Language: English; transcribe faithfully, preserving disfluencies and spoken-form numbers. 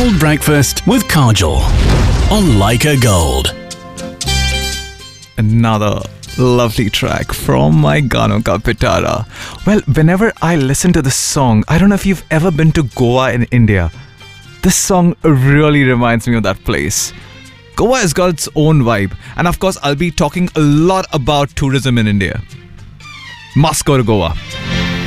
Gold Breakfast with Kajal on Leica Gold. Another lovely track from my Ganon Ka Pitara. Well, whenever I listen to this song, I don't know if you've ever been to Goa in India. This song really reminds me of that place. Goa has got its own vibe, and of course, I'll be talking a lot about tourism in India. Must go to Goa.